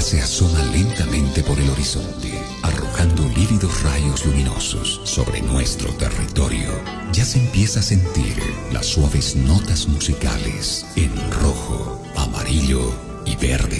se asoma lentamente por el horizonte, arrojando lívidos rayos luminosos sobre nuestro territorio. Ya se empieza a sentir las suaves notas musicales